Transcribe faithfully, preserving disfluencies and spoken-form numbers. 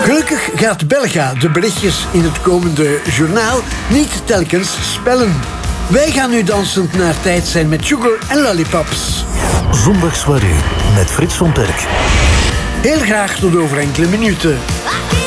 Gelukkig gaat Belga de berichtjes in het komende journaal niet telkens spellen. Wij gaan nu dansend naar tijd zijn met Sugar en Lollipops. Zondagssoirée met Frits van Perk. Heel graag tot over enkele minuten. I